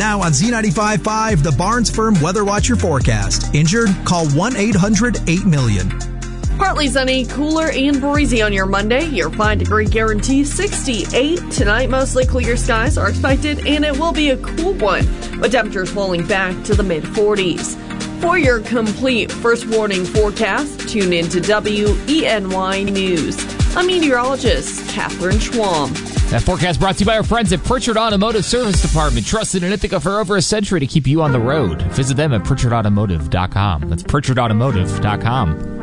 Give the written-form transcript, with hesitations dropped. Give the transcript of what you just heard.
Now on Z95.5, the Barnes Firm Weather Watcher forecast. Injured? Call 1-800-8-million. Partly sunny, cooler and breezy on your Monday. Your 5-degree guarantee, 68. Tonight, mostly clear skies are expected, and it will be a cool one, with temperatures falling back to the mid-40s. For your complete first warning forecast, tune in to WENY News. I'm meteorologist Catherine Schwam. That forecast brought to you by our friends at Pritchard Automotive Service Department. Trusted in Ithaca for over a century to keep you on the road. Visit them at PritchardAutomotive.com. That's PritchardAutomotive.com.